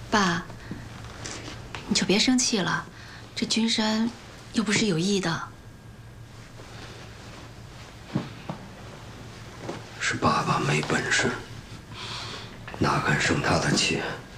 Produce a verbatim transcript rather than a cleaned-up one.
爸，你就别生气了，这君山又不是有意的。 是爸爸没本事，哪敢生他的气？